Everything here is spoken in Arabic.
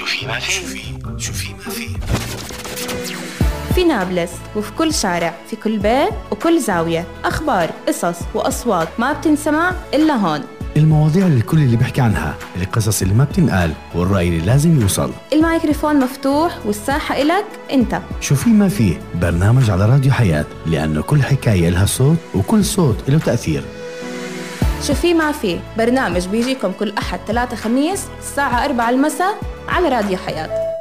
شوفي ما في في نابلس وفي كل شارع، في كل بيت وكل زاوية، أخبار، قصص وأصوات ما بتنسمع إلا هون. المواضيع اللي الكل اللي بيحكي عنها، القصص اللي ما بتنقال، والرأي اللي لازم يوصل. الميكروفون مفتوح والساحة إلك أنت. شو في ما فيه، برنامج على راديو حياة، لأنه كل حكاية لها صوت وكل صوت له تأثير. شو في ما فيه، برنامج بيجيكم كل أحد 3 خميس الساعة 4 المساء على راديو حياة.